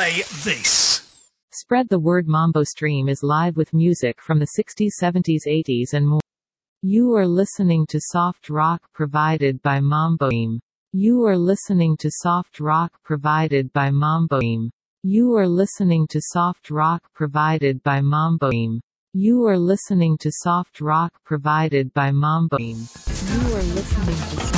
say this. Spread the word. Mambo Stream is live with music from the 60s, 70s, 80s and more. You are listening to soft rock provided by Mambo Stream. You are listening to soft rock provided by Mambo Stream. You are listening to soft rock provided by Mambo Stream. You are listening to soft rock provided by Mambo Stream. You are listening to